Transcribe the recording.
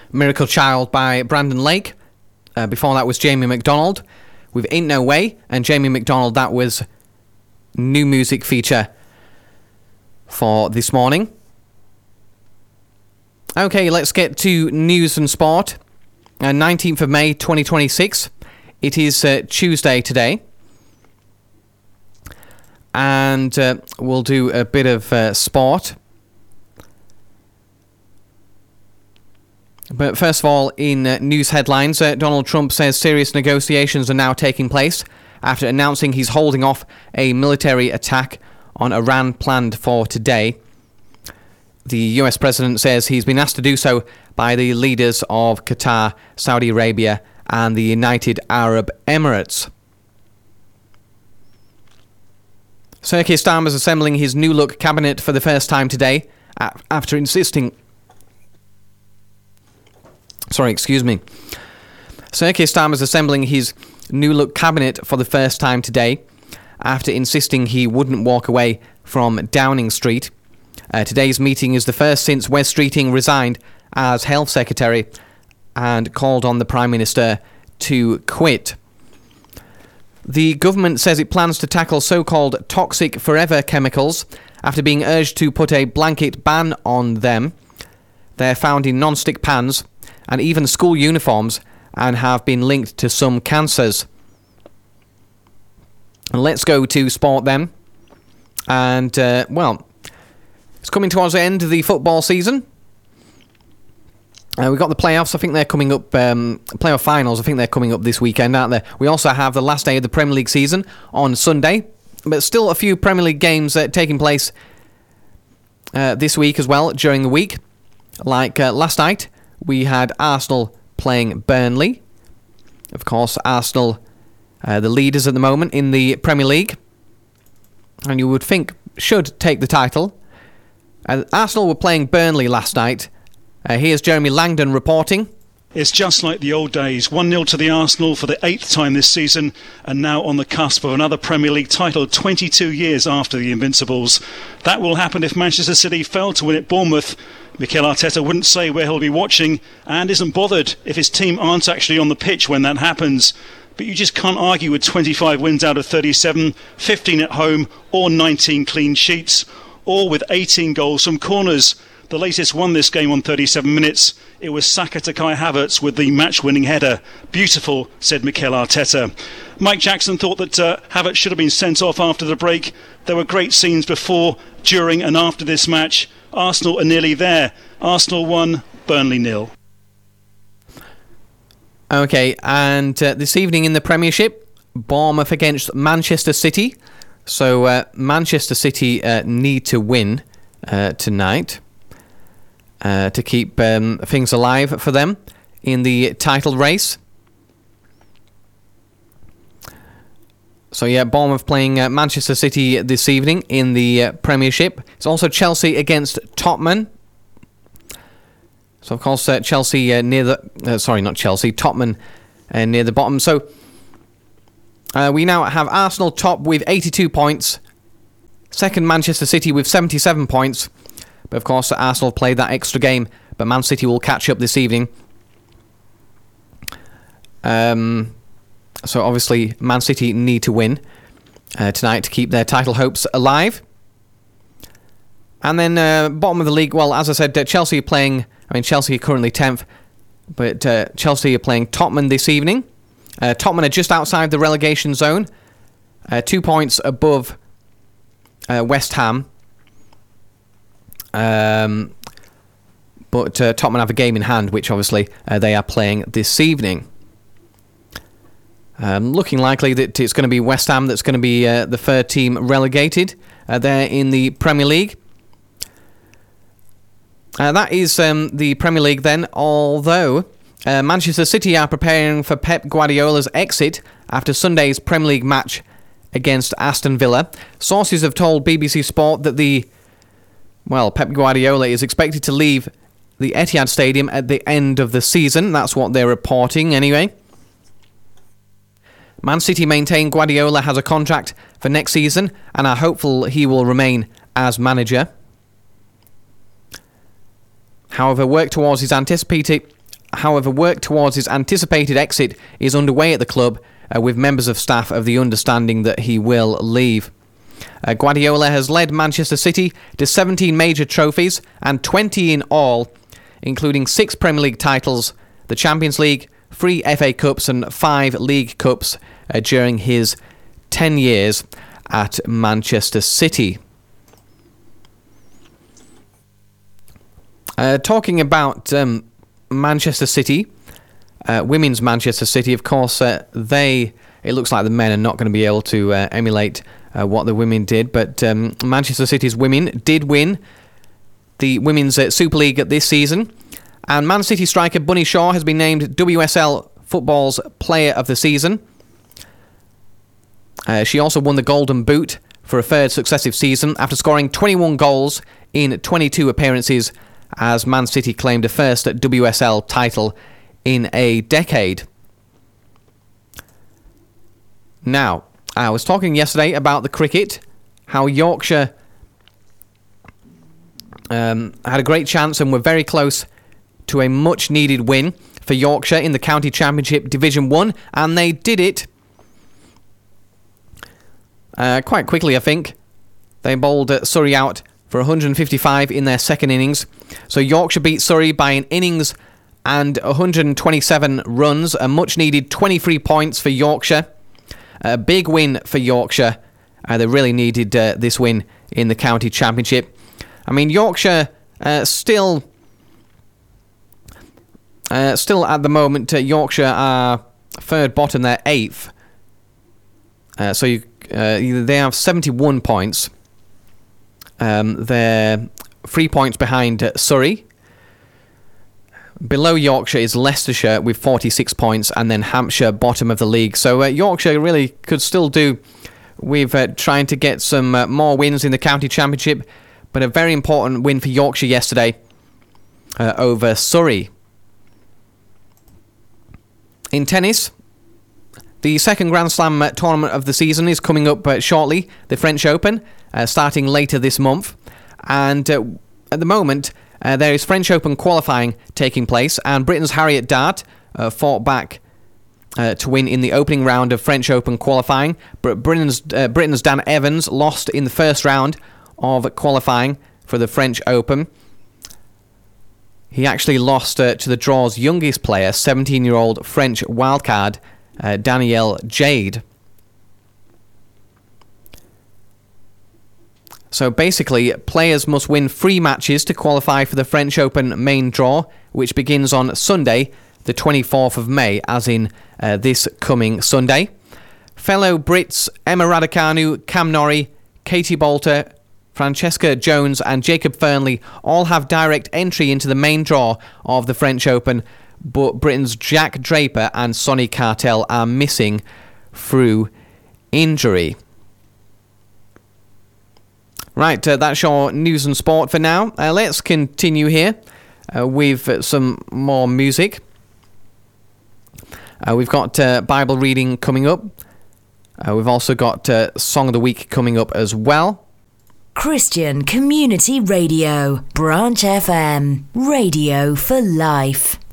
Miracle Child by Brandon Lake. Before that was Jamie McDonald with Ain't No Way. And Jamie McDonald, that was new music feature for this morning. Okay, let's get to news and sport. 19th of May 2026. It is Tuesday today. And we'll do a bit of sport. But first of all, in news headlines, Donald Trump says serious negotiations are now taking place after announcing he's holding off a military attack on Iran planned for today. The US president says he's been asked to do so by the leaders of Qatar, Saudi Arabia, and the United Arab Emirates. Sir Keir Starmer's assembling his new look cabinet for the first time today after insisting... Sir Keir Starmer's assembling his new look cabinet for the first time today after insisting he wouldn't walk away from Downing Street. Today's meeting is the first since Wes Streeting resigned as Health Secretary and called on the Prime Minister to quit. The government says it plans to tackle so-called toxic forever chemicals after being urged to put a blanket ban on them. They're found in non-stick pans and even school uniforms and have been linked to some cancers. And let's go to sport then. And, it's coming towards the end of the football season. We've got the playoffs. I think they're coming up, playoff finals. I think they're coming up this weekend, aren't they? We also have the last day of the Premier League season on Sunday. But still a few Premier League games taking place this week as well, during the week. Like last night, we had Arsenal playing Burnley. Of course, Arsenal, the leaders at the moment in the Premier League. And you would think should take the title. Arsenal were playing Burnley last night. Here's Jeremy Langdon reporting. It's just like the old days. 1-0 to the Arsenal for the 8th time this season, and now on the cusp of another Premier League title 22 years after the Invincibles. That will happen if Manchester City fail to win at Bournemouth. Mikel Arteta wouldn't say where he'll be watching and isn't bothered if his team aren't actually on the pitch when that happens. But you just can't argue with 25 wins out of 37, 15 at home, or 19 clean sheets, all with 18 goals from corners. The latest won this game on 37 minutes. It was Saka to Kai Havertz with the match-winning header. Beautiful, said Mikel Arteta. Mike Jackson thought that Havertz should have been sent off after the break. There were great scenes before, during and after this match. Arsenal are nearly there. Arsenal 1, Burnley 0. Okay, and this evening in the Premiership, Bournemouth against Manchester City. So Manchester City need to win tonight to keep things alive for them in the title race. So yeah, Bournemouth playing Manchester City this evening in the Premiership. It's also Chelsea against Tottenham. So of course Chelsea near the... Tottenham near the bottom. So we now have Arsenal top with 82 points. Second, Manchester City with 77 points. But of course, Arsenal played that extra game. But Man City will catch up this evening. So obviously, Man City need to win tonight to keep their title hopes alive. And then bottom of the league, well, as I said, Chelsea are playing... Chelsea are currently 10th. But Chelsea are playing Tottenham this evening. Tottenham are just outside the relegation zone. 2 points above West Ham. But Tottenham have a game in hand, which obviously they are playing this evening. Looking likely that it's going to be West Ham that's going to be the third team relegated there in the Premier League. That is the Premier League then, although Manchester City are preparing for Pep Guardiola's exit after Sunday's Premier League match against Aston Villa. Sources have told BBC Sport that Pep Guardiola is expected to leave the Etihad Stadium at the end of the season. That's what they're reporting anyway. Man City maintain Guardiola has a contract for next season and are hopeful he will remain as manager. However, work towards his anticipated However, work towards his anticipated exit is underway at the club, with members of staff of the understanding that he will leave. Guardiola has led Manchester City to 17 major trophies and 20 in all, including 6 Premier League titles, the Champions League, 3 FA Cups and 5 League Cups during his 10 years at Manchester City. Talking about Manchester City, women's Manchester City, of course, it looks like the men are not going to be able to emulate what the women did, but Manchester City's women did win the Women's Super League this season, and Man City striker Bunny Shaw has been named WSL Football's Player of the Season. She also won the Golden Boot for a third successive season after scoring 21 goals in 22 appearances, as Man City claimed a first WSL title in a decade. Now, I was talking yesterday about the cricket, how Yorkshire had a great chance and were very close to a much-needed win for Yorkshire in the County Championship Division 1, and they did it quite quickly, I think. They bowled Surrey out for 155 in their second innings. So Yorkshire beat Surrey by an innings and 127 runs, a much-needed 23 points for Yorkshire. A big win for Yorkshire. They really needed this win in the County Championship. I mean, Yorkshire still at the moment, Yorkshire are third bottom, they're 8th. They have 71 points. They're 3 points behind Surrey. Below Yorkshire is Leicestershire with 46 points, and then Hampshire bottom of the league. So Yorkshire really could still do with trying to get some more wins in the County Championship, but a very important win for Yorkshire yesterday over Surrey. In tennis, the second Grand Slam tournament of the season is coming up shortly, the French Open, starting later this month. And at the moment, there is French Open qualifying taking place, and Britain's Harriet Dart fought back to win in the opening round of French Open qualifying. But Britain's Dan Evans lost in the first round of qualifying for the French Open. He actually lost to the draw's youngest player, 17-year-old French wildcard Danielle Jade. So basically, players must win 3 matches to qualify for the French Open main draw, which begins on Sunday, the 24th of May, as in this coming Sunday. Fellow Brits Emma Raducanu, Cam Norrie, Katie Boulter, Francesca Jones and Jacob Fernley all have direct entry into the main draw of the French Open, but Britain's Jack Draper and Sonny Cartel are missing through injury. Right, that's your news and sport for now. Let's continue here with some more music. We've got Bible reading coming up. We've also got Song of the Week coming up as well. Christian Community Radio, Branch FM, radio for life.